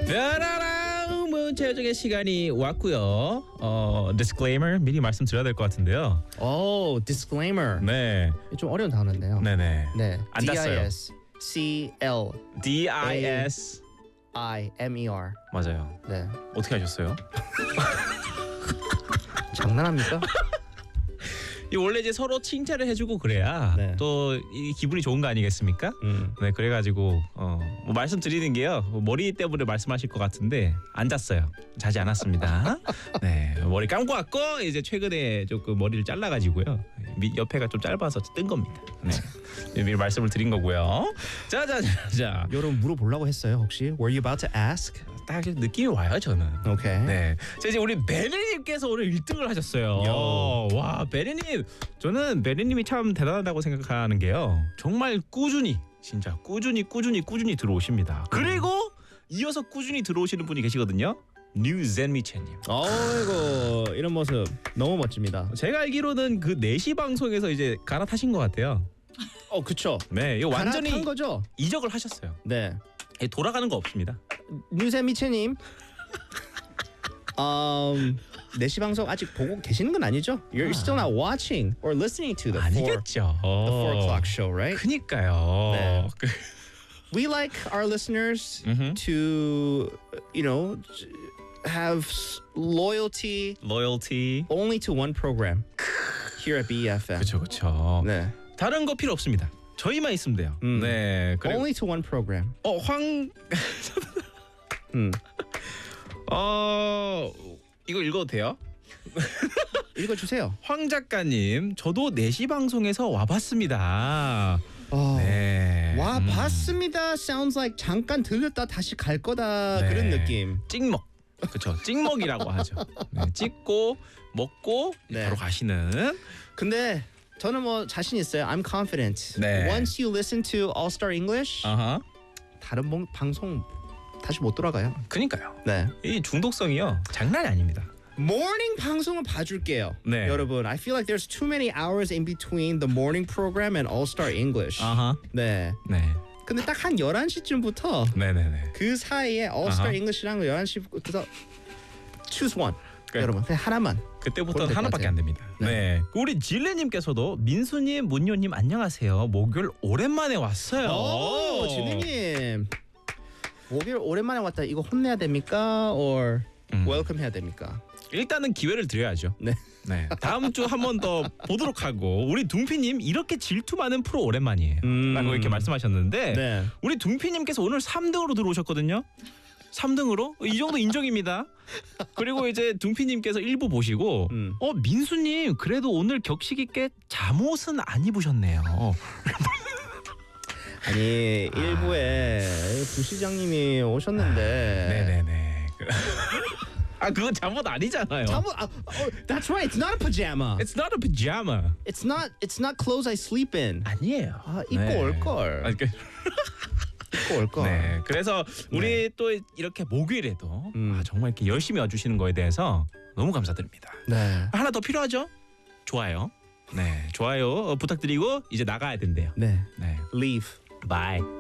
따라랑 문체적의 시간이 왔고요. disclaimer 미리 말씀드려야 될 것 같은데요. disclaimer. 네, 좀 어려운 단어인데요. 네네. 네. 안 닿았어요. DISCLIMER. DISIMER 맞아요. 네. 어떻게 하셨어요? 장난합니까? 이 원래 이제 서로 칭찬을 해주고 그래야 네. 또 이 기분이 좋은 거 아니겠습니까? 네, 그래가지고 뭐 말씀드리는 게요. 머리 때문에 말씀하실 것 같은데 안 잤어요. 자지 않았습니다. 네, 머리 감고 왔고 이제 최근에 조금 머리를 잘라가지고요. 옆에가 좀 짧아서 뜬 겁니다. 네, 미리 말씀을 드린 거고요. 자. 여러분 물어보려고 했어요. 혹시 Were you about to ask? 딱 느낌이 와요 저는. 오케이. 네, 자 이제 우리 베리님께서 오늘 1등을 하셨어요. 와, 베리님, 저는 베리님이 참 대단하다고 생각하는 게요. 정말 꾸준히, 진짜 꾸준히 들어오십니다. 그리고 이어서 꾸준히 들어오시는 분이 계시거든요. 뉴젠미첸님. 어이구, 이런 모습 너무 멋집니다. 제가 알기로는 그 4시 방송에서 이제 갈아타신 것 같아요. 그쵸. 네, 이거 완전히 한 거죠. 이적을 하셨어요. 네. 돌아가는 거 없습니다. 뉴세미체님. 4시 방송 아직 보고 계시는 건 아니죠? You're still not watching or listening to the 아니겠죠. 4 o'clock show, right? 그니까요. 네. We like our listeners to, have loyalty only to one program here at BEFM. 그렇죠. 네. 다른 거 필요 없습니다. 저희만 있으면 돼요. 네. 그리고 Only to one program. 이거 읽어도 돼요? 읽어주세요. 황 작가님, 저도 4시 방송에서 와봤습니다. 네. 와 봤습니다. Sounds like 잠깐 들렸다 다시 갈 거다. 네. 그런 느낌. 찍먹. 그렇죠. 찍먹이라고 하죠. 네, 찍고 먹고 네. 바로 가시는. 근데 저는 뭐 자신 있어요. I'm confident. 네. Once you listen to All Star English, 다른 방송 다시 못 돌아가요. 그니까요. 네. 이 중독성이요. 장난이 아닙니다. 모닝 방송은 봐줄게요. 네. 여러분, I feel like there's too many hours in between the morning program and All Star English. 네. 네. 근데 딱 한 11시쯤부터 네네네. 그 사이에 All Star English랑 11시부터 choose one. 여러분, 그냥 하나만. 그때부터는 하나밖에 안 됩니다. 네. 우리 질레님께서도 민수님, 문효님 안녕하세요. 목요일 오랜만에 왔어요. 오, 질레님. 목요일 오랜만에 왔다. 이거 혼내야 됩니까? or welcome 해야 됩니까? 일단은 기회를 드려야죠. 네. 네. 다음 주 한 번 더 보도록 하고 우리 둥피님 이렇게 질투 많은 프로 오랜만이에요. 라고 이렇게 말씀하셨는데 네. 우리 둥피님께서 오늘 3등으로 들어오셨거든요. 3등으로? 이 정도 인정입니다. 그리고 이제 둥피님께서 1부 보시고 민수님 그래도 오늘 격식 있게 잠옷은 안 입으셨네요. 아니 1부에 부시장님이 오셨는데 네네네. 그건 잠옷 아니잖아요. 잠옷 that's right. It's not a pajama. It's not a pajama. It's not clothes I sleep in. 아니에요. 입고 올 걸. 입고 올 걸. 네. 그래서 우리 또 이렇게 목요일에도 정말 이렇게 열심히 와주시는 거에 대해서 너무 감사드립니다. 네. 하나 더 필요하죠? 좋아요. 네, 좋아요 부탁드리고 이제 나가야 된대요. 네. 네. Leave. Bye.